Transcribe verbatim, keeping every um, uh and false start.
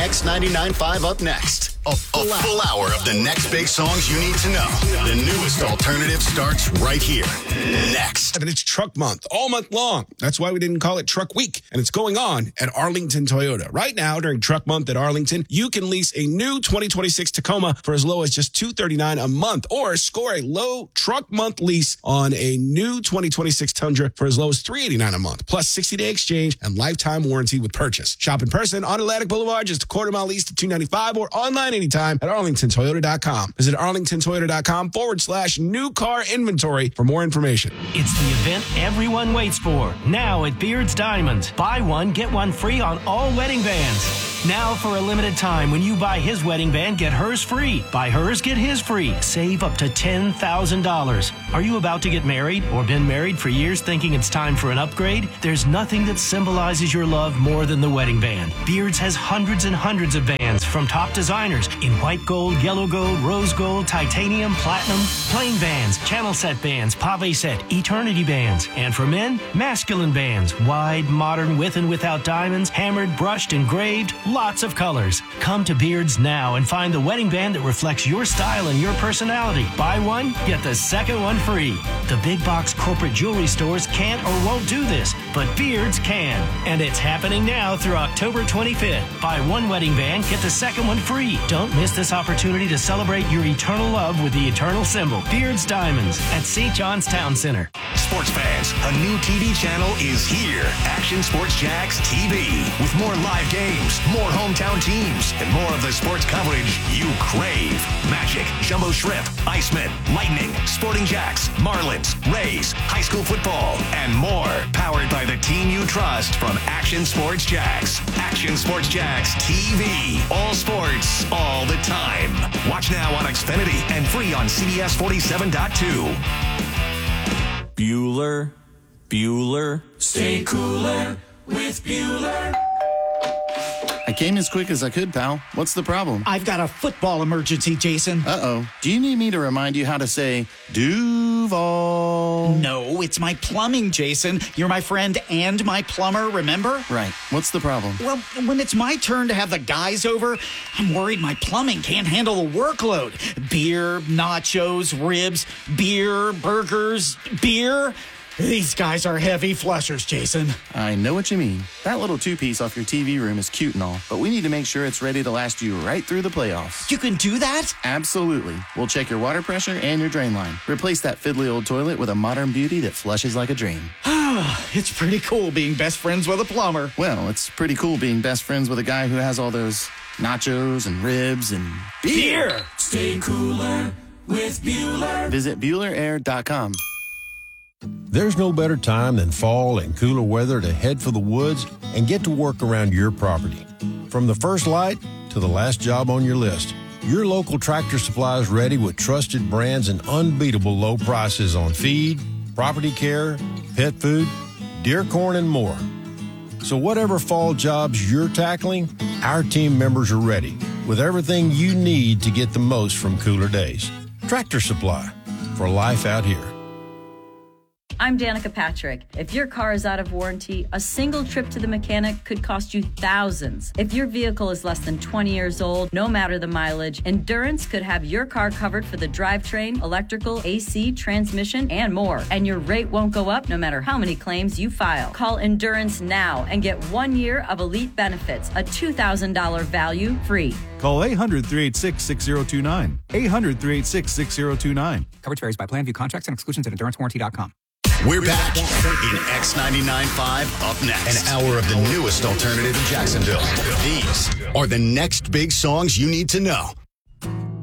X ninety-nine point five up next. A full, a full hour of the next big songs you need to know. The newest alternative starts right here. Next. And it's Truck Month, all month long. That's why we didn't call it Truck Week. And it's going on at Arlington Toyota. Right now, during Truck Month at Arlington, you can lease a new twenty twenty-six Tacoma for as low as just two hundred thirty-nine dollars a month, or score a low Truck Month lease on a new twenty twenty-six Tundra for as low as three hundred eighty-nine dollars a month, plus sixty-day exchange and lifetime warranty with purchase. Shop in person on Atlantic Boulevard, just a quarter mile lease to two hundred ninety-five dollars, or online anytime at arlington toyota dot com. Visit arlington toyota dot com forward slash new car inventory for more information. It's the event everyone waits for. Now at Beard's Diamonds. Buy one, get one free on all wedding bands. Now for a limited time, when you buy his wedding band, get hers free. Buy hers, get his free. Save up to ten thousand dollars. Are you about to get married or been married for years thinking it's time for an upgrade? There's nothing that symbolizes your love more than the wedding band. Beard's has hundreds and hundreds of bands from top designers in white gold, yellow gold, rose gold, titanium, platinum, plain bands, channel set bands, pave set, eternity bands. And for men, masculine bands, wide, modern, with and without diamonds, hammered, brushed, engraved, lots of colors. Come to Beard's now and find the wedding band that reflects your style and your personality. Buy one, get the second one free. The big box corporate jewelry stores can't or won't do this, but Beard's can. And it's happening now through October twenty-fifth. Buy one wedding band, get the second one free. Don't miss this opportunity to celebrate your eternal love with the eternal symbol, Beard's Diamonds, at Saint John's Town Center. Sports fans, a new T V channel is here. Action Sports Jax T V. With more live games, more hometown teams, and more of the sports coverage you crave. Magic, Jumbo Shrimp, Iceman, Lightning, Sporting Jacks, Marlins, Rays, high school football, and more. Powered by the team you trust from Action Sports Jax. Action Sports Jax T V. All sports, all the time. Watch now on Xfinity and free on C B S forty-seven point two. Bueller, Bueller. Stay cooler with Bueller. I came as quick as I could, pal. What's the problem? I've got a football emergency, Jason. Uh-oh. Do you need me to remind you how to say Duval? No, it's my plumbing, Jason. You're my friend and my plumber, remember? Right. What's the problem? Well, when it's my turn to have the guys over, I'm worried my plumbing can't handle the workload. Beer, nachos, ribs, beer, burgers, beer. These guys are heavy flushers, Jason. I know what you mean. That little two-piece off your T V room is cute and all, but we need to make sure it's ready to last you right through the playoffs. You can do that? Absolutely. We'll check your water pressure and your drain line. Replace that fiddly old toilet with a modern beauty that flushes like a dream. It's pretty cool being best friends with a plumber. Well, it's pretty cool being best friends with a guy who has all those nachos and ribs and beer. beer. Stay cooler with Bueller. Visit Bueller Air dot com. There's no better time than fall and cooler weather to head for the woods and get to work around your property. From the first light to the last job on your list, your local Tractor Supply is ready with trusted brands and unbeatable low prices on feed, property care, pet food, deer corn, and more. So whatever fall jobs you're tackling, our team members are ready with everything you need to get the most from cooler days. Tractor Supply, for life out here. I'm Danica Patrick. If your car is out of warranty, a single trip to the mechanic could cost you thousands. If your vehicle is less than twenty years old, no matter the mileage, Endurance could have your car covered for the drivetrain, electrical, A C, transmission, and more. And your rate won't go up no matter how many claims you file. Call Endurance now and get one year of elite benefits, a two thousand dollars value free. Call eight hundred, three eight six, six zero two nine. eight hundred, three eight six, six zero two nine. Coverage varies by plan, view contracts and exclusions at endurance warranty dot com. We're back in X ninety-nine point five up next. An hour of the newest alternative in Jacksonville. These are the next big songs you need to know.